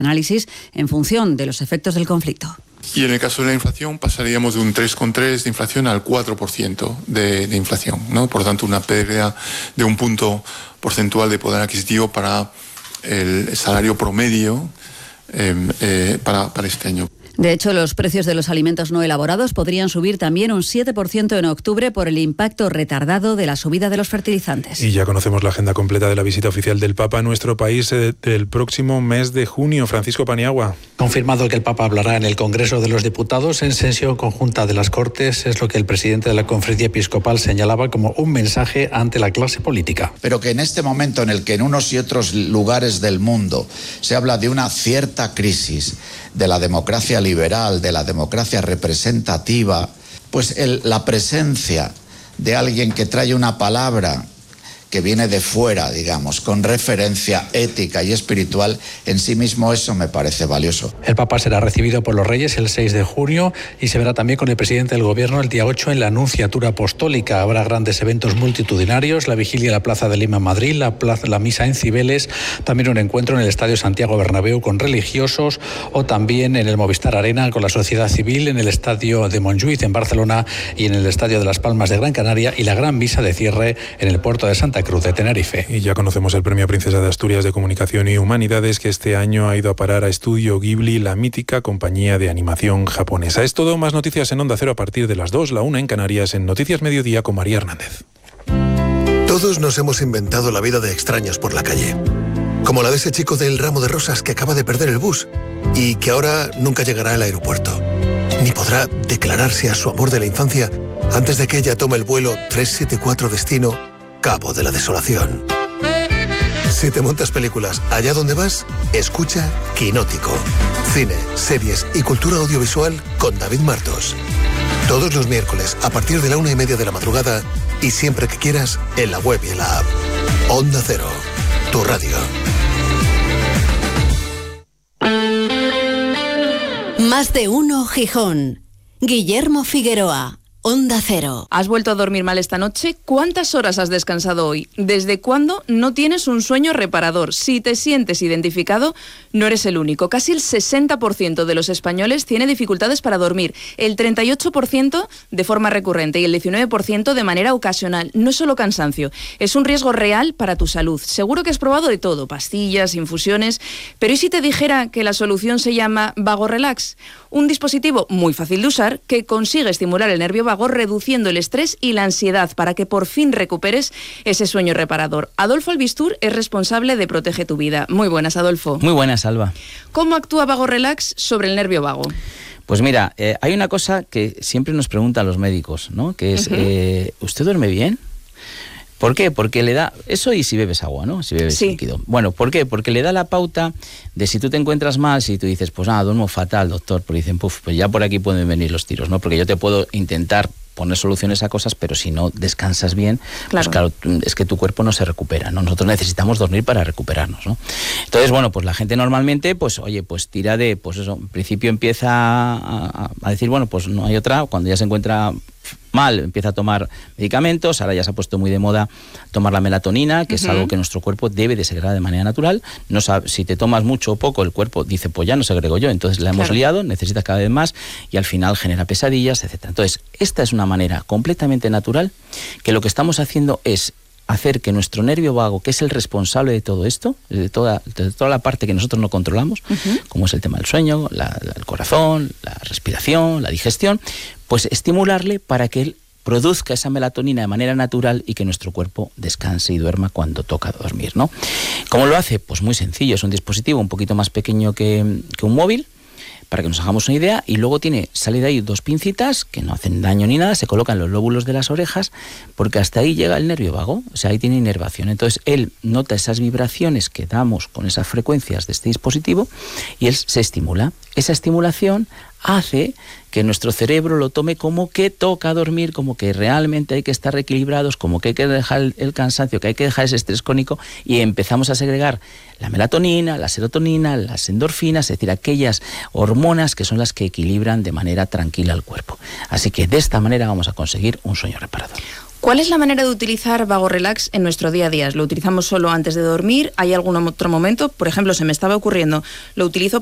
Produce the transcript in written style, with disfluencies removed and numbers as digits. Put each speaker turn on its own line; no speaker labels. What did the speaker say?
análisis en función de los efectos del conflicto.
Y en el caso de la inflación pasaríamos de un 3,3% de inflación al 4% de inflación, ¿no? Por lo tanto, una pérdida de un punto porcentual de poder adquisitivo para el salario promedio para este año.
De hecho, los precios de los alimentos no elaborados podrían subir también un 7% en octubre por el impacto retardado de la subida de los fertilizantes.
Y ya conocemos la agenda completa de la visita oficial del Papa a nuestro país del próximo mes de junio. Francisco Paniagua.
Confirmado que el Papa hablará en el Congreso de los Diputados en sesión conjunta de las Cortes, es lo que el presidente de la Conferencia Episcopal señalaba como un mensaje ante la clase política.
Pero que en este momento en el que en unos y otros lugares del mundo se habla de una cierta crisis de la democracia liberal, de la democracia representativa, pues la presencia de alguien que trae una palabra que viene de fuera, digamos, con referencia ética y espiritual, en sí mismo eso me parece valioso.
El Papa será recibido por los Reyes el 6 de junio y se verá también con el presidente del Gobierno el día 8 en la Anunciatura Apostólica. Habrá grandes eventos multitudinarios, la vigilia en la Plaza de Lima en Madrid, la misa en Cibeles, también un encuentro en el Estadio Santiago Bernabéu con religiosos o también en el Movistar Arena con la sociedad civil, en el Estadio de Montjuïc en Barcelona y en el Estadio de Las Palmas de Gran Canaria, y la gran misa de cierre en el puerto de Santa Cruz de Tenerife.
Y ya conocemos el Premio Princesa de Asturias de Comunicación y Humanidades, que este año ha ido a parar a Estudio Ghibli, la mítica compañía de animación japonesa. Es todo. Más noticias en Onda Cero a partir de las 2, la 1 en Canarias, en Noticias Mediodía con María Hernández.
Todos nos hemos inventado la vida de extraños por la calle. Como la de ese chico del ramo de rosas que acaba de perder el bus y que ahora nunca llegará al aeropuerto, ni podrá declararse a su amor de la infancia antes de que ella tome el vuelo 374 destino Cabo de la Desolación. Si te montas películas allá donde vas, escucha Quinótico. Cine, series y cultura audiovisual con David Martos. Todos los miércoles a partir de la 1:30 de la madrugada y siempre que quieras en la web y en la app. Onda Cero, tu radio.
Más de uno Gijón. Guillermo Figueroa. Onda Cero.
¿Has vuelto a dormir mal esta noche? ¿Cuántas horas has descansado hoy? ¿Desde cuándo no tienes un sueño reparador? Si te sientes identificado, no eres el único. Casi el 60% de los españoles tiene dificultades para dormir, el 38% de forma recurrente y el 19% de manera ocasional. No es solo cansancio, es un riesgo real para tu salud. Seguro que has probado de todo, pastillas, infusiones, pero ¿y si te dijera que la solución se llama Vago Relax? Un dispositivo muy fácil de usar que consigue estimular el nervio vago reduciendo el estrés y la ansiedad para que por fin recuperes ese sueño reparador. Adolfo Albistur es responsable de Protege tu Vida. Muy buenas, Adolfo.
Muy buenas, Alba.
¿Cómo actúa Vago Relax sobre el nervio vago?
Pues mira, hay una cosa que siempre nos preguntan los médicos, ¿no? Que es, ¿usted duerme bien? ¿Por qué? Porque le da... Eso y si bebes agua, ¿no? Si bebes líquido. Bueno, ¿por qué? Porque le da la pauta de si tú te encuentras mal, si tú dices, pues nada, duermo fatal, doctor, pues dicen, pues ya por aquí pueden venir los tiros, ¿no? Porque yo te puedo intentar poner soluciones a cosas, pero si no descansas bien, pues claro, es que tu cuerpo no se recupera, ¿no? Nosotros necesitamos dormir para recuperarnos, ¿no? Entonces, bueno, pues la gente normalmente, pues oye, pues tira de, pues eso, en principio empieza a decir, bueno, pues no hay otra, cuando ya se encuentra mal, empieza a tomar medicamentos, ahora ya se ha puesto muy de moda tomar la melatonina, que es algo que nuestro cuerpo debe de segregar de manera natural. No sabe, si te tomas mucho o poco, el cuerpo dice, pues ya no segrego yo, entonces la hemos liado, necesitas cada vez más y al final genera pesadillas, etc. Entonces, esta es una manera completamente natural que lo que estamos haciendo es hacer que nuestro nervio vago, que es el responsable de todo esto, de toda la parte que nosotros no controlamos, como es el tema del sueño, el corazón, la respiración, la digestión, pues estimularle para que él produzca esa melatonina de manera natural y que nuestro cuerpo descanse y duerma cuando toca dormir, ¿no? ¿Cómo lo hace? Pues muy sencillo, es un dispositivo un poquito más pequeño que un móvil, para que nos hagamos una idea, y luego sale de ahí 2 pincitas que no hacen daño ni nada, se colocan en los lóbulos de las orejas, porque hasta ahí llega el nervio vago, o sea, ahí tiene inervación. Entonces, él nota esas vibraciones que damos con esas frecuencias de este dispositivo y él se estimula. Esa estimulación hace que nuestro cerebro lo tome como que toca dormir, como que realmente hay que estar equilibrados, como que hay que dejar el cansancio, que hay que dejar ese estrés crónico, y empezamos a segregar la melatonina, la serotonina, las endorfinas, es decir, aquellas hormonas que son las que equilibran de manera tranquila el cuerpo. Así que de esta manera vamos a conseguir un sueño reparador.
¿Cuál es la manera de utilizar Vago Relax en nuestro día a día? ¿Lo utilizamos solo antes de dormir? ¿Hay algún otro momento? Por ejemplo, se me estaba ocurriendo, lo utilizo